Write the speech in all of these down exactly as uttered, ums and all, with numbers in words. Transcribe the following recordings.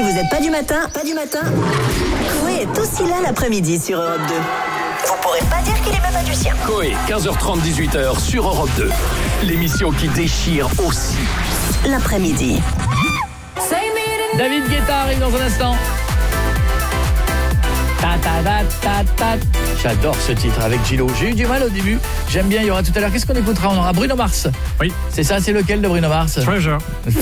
Si vous n'êtes pas du matin, pas du matin, Coé est aussi là l'après-midi sur Europe deux. Vous pourrez pas dire qu'il est même pas du sien. Coé, quinze heures trente, dix-huit heures sur Europe deux. L'émission qui déchire aussi l'après-midi. David Guetta arrive dans un instant. Ta ta ta ta ta. J'adore ce titre avec Gilo. J'ai eu du mal au début. J'aime bien. Il y aura tout à l'heure. Qu'est-ce qu'on écoutera? On aura Bruno Mars. Oui. C'est ça. C'est lequel de Bruno Mars? Treasure.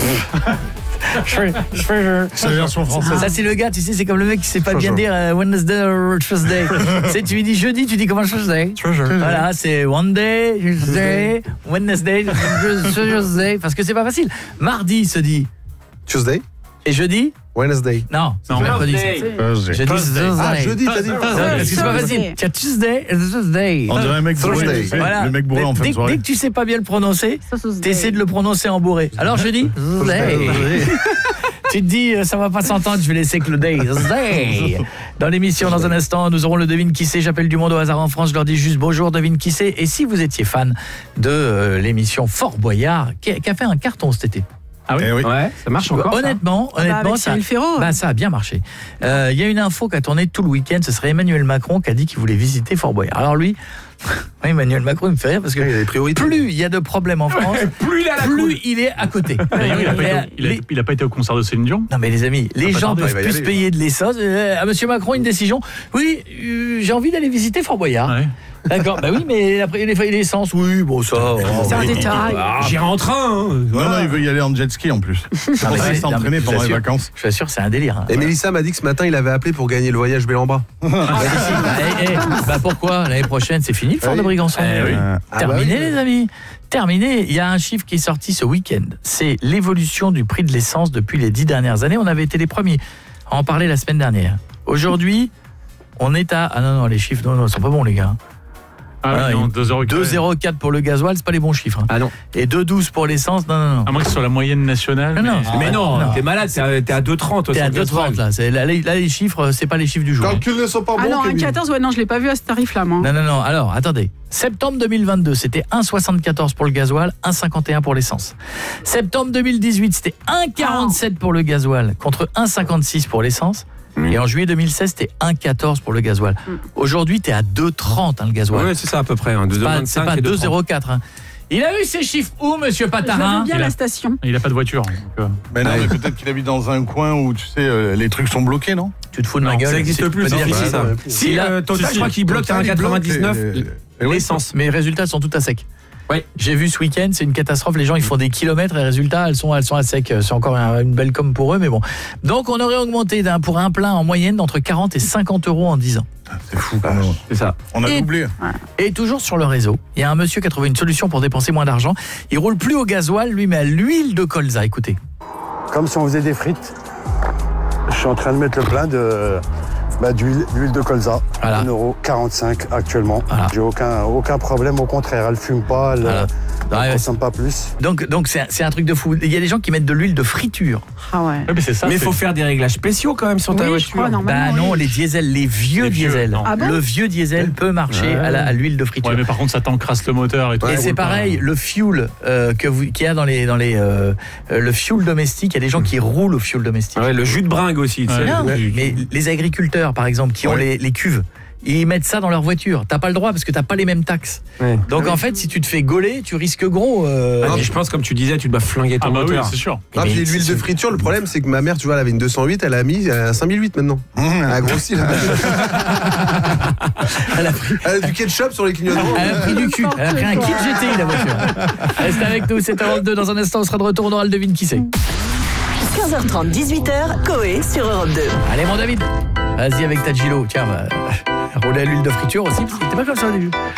Treasure. C'est la version française. Ça c'est le gars. Tu sais, c'est comme le mec qui sait pas bien dire uh, Wednesday or Tuesday. Tu sais, tu lui dis jeudi, tu dis comment Tuesday. Treasure. Voilà, c'est one day, Tuesday, Wednesday, Tuesday. Parce que c'est pas facile. Mardi se dit Tuesday. Et jeudi? Wednesday. Non, c'est Non, mercredi. Thursday. Jeudi, Thursday. Ah, jeudi, t'as dit. Parce que c'est pas facile. Tu as Tuesday et Thursday. On dirait un mec bourré. Thursday. Voilà. Le mec bourré en fin dès, de soirée. dès que tu sais pas bien le prononcer, t'essaies de le prononcer en bourré. Alors jeudi, Thursday. Tu te dis, ça va pas s'entendre, je vais laisser que le day. Thursday. Dans l'émission, dans un instant, nous aurons le devine qui c'est. J'appelle du monde au hasard en France, je leur dis juste bonjour, devine qui c'est. Et si vous étiez fan de euh, l'émission Fort Boyard, qui a, qui a fait un carton cet été. Ah oui, Eh oui. Ouais, ça marche encore. Honnêtement, ça honnêtement, avec ça, Cyril Ferraud. bah, ça a bien marché. Il euh, y a une info qui a tourné tout le week-end. Ce serait Emmanuel Macron qui a dit qu'il voulait visiter Fort Boyard. Alors lui, Emmanuel Macron, il me fait rire parce que Il y a des priorités. plus il y a de problèmes en France, Plus il est à la plus couille. il est à côté. D'ailleurs, il a pas Et, été euh, au- il a- les- il a pas été au concert de Céline Dion. Non mais les amis, les pas gens tarder, peuvent il va y plus aller, payer de l'essence. Euh, à Monsieur Macron, une décision. Oui, euh, j'ai envie d'aller visiter Fort Boyard. Ouais. D'accord, bah oui, mais après les l'essence, oui, bon ça. C'est un détail. J'irai en train. Hein. Non, non, il veut y aller en jet ski en plus. Non, On mais va c'est- s'entraîner non, mais pendant je les t'assure- vacances. Je t'assure, c'est un délire. hein. Et Mélissa m'a dit que ce matin, il avait appelé pour gagner le voyage Bélambra. Bah, eh, eh, bah pourquoi? L'année prochaine, c'est fini le Fort Oui. de Brégançon. Eh oui. Ah bah Terminé oui. les amis. Terminé. Il y a un chiffre qui est sorti ce week-end. C'est l'évolution du prix de l'essence depuis les dix dernières années. On avait été les premiers à en parler la semaine dernière. Aujourd'hui, on est à... Ah non, non, les chiffres, non, non, ils sont pas bons les gars. Ah Ah, oui, non, il- deux euros. deux virgule zéro quatre pour le gasoil, c'est pas les bons chiffres. hein. Ah non. Et deux virgule douze pour l'essence, non, non, non. À moins que ce soit la moyenne nationale. Non, non. mais- Ah, Mais non, non. t'es malade, t'es à, t'es à deux trente. toi, T'es à sur deux virgule trente là. C'est- Là, les- là, les chiffres, c'est pas les chiffres du jour. hein. Calculs ne sont pas Ah bons, non, un Kevin. quatorze, ouais, non, je l'ai pas vu à ce tarif-là, moi. Non, non, non. Alors, attendez. Septembre deux mille vingt-deux, c'était un virgule soixante-quatorze pour le gasoil, un virgule cinquante et un pour l'essence. Septembre deux mille dix-huit, c'était un virgule quarante-sept pour le gasoil contre un virgule cinquante-six pour l'essence. Et en juillet deux mille seize, c'était un virgule quatorze pour le gasoil. Aujourd'hui, t'es à deux virgule trente hein, le gasoil. Ouais, c'est ça à peu près. Hein, de c'est pas, c'est deux vingt-cinq pas et deux deux virgule zéro quatre. hein. Il a eu ces chiffres où, monsieur Je Patarin veux bien il a- la station. Il a pas de voiture. donc, euh, Mais non, Ouais. mais peut-être qu'il habite dans un coin où, tu sais, euh, les trucs sont bloqués, non? Tu te fous de ma Non, gueule. Ça n'existe c'est- plus, tu peux c'est dire fini que- ça. Si, Si, là, euh, Total, si, je crois si, qu'il bloque à un Total, il bloque, quatre-vingt-dix-neuf et- et oui. l'essence. Mais les résultats sont tout à sec. Oui. J'ai vu ce week-end, c'est une catastrophe. Les gens, ils font des kilomètres et résultats, elles sont, elles sont à sec. C'est encore un- une belle com pour eux, mais bon. Donc, on aurait augmenté d'un, pour un plein en moyenne d'entre quarante et cinquante euros en dix ans. C'est fou quand même. C'est ça. On a Et- doublé. Et toujours sur le réseau, il y a un monsieur qui a trouvé une solution pour dépenser moins d'argent. Il roule plus au gasoil, lui, mais à l'huile de colza. Écoutez. Comme si on faisait des frites. Je suis en train de mettre le plein de bah, d'huile, d'huile de colza. Voilà. un euro quarante-cinq actuellement. Voilà. J'ai aucun, aucun problème, au contraire. Elle fume pas, elle Voilà. ne Ouais, ouais. consomme pas plus. Donc, donc c'est, un- c'est un truc de fou. Il y a des gens qui mettent de l'huile de friture. Ah ouais. ouais, mais c'est ça. Mais il c'est- faut faire des réglages spéciaux quand même sur ta Oui, je voiture. crois, normalement. Bah non, oui. les diesels, les vieux Les vieux, diesels. non. Ah bon Le vieux diesel peut marcher à, la- à l'huile de friture. Ouais, mais par contre, ça t'encrasse le moteur et tout. Et Ça c'est roule pas. pareil, le fuel euh, que vous, qu'il y a dans les, dans les, euh, euh, le fuel domestique, il y a des gens qui roulent au fuel domestique. Ouais, le jus de bringue aussi. tu sais. Ouais. Non, Ouais. mais les agriculteurs, par exemple, qui ont Ouais. les, les cuves, ils mettent ça dans leur voiture. T'as pas le droit parce que t'as pas les mêmes taxes. Ouais. Donc en fait, si tu te fais gauler, tu risques gros. euh, Ah, mais je pense, comme tu disais, tu dois flinguer ton Ah bah oui, moteur. c'est sûr. Ah, Mais puis l'huile c'est- de friture, le problème, c'est que ma mère, tu vois, elle avait une deux cent huit, elle a mis à cinq mille huit maintenant. Elle a grossi, là. elle a pris, Elle a du ketchup sur les clignotements. elle a pris du cul. Elle a pris un kit G T I, la voiture. Reste avec nous, c'est Europe deux. Dans un instant, on sera de retour. On aura le devine qui c'est. quinze heures trente, dix-huit heures, Coé sur Europe deux. Allez, mon David, vas-y avec ta Gilo. Tiens, bah, rouler à l'huile de friture aussi, parce que t'es pas comme ça au début.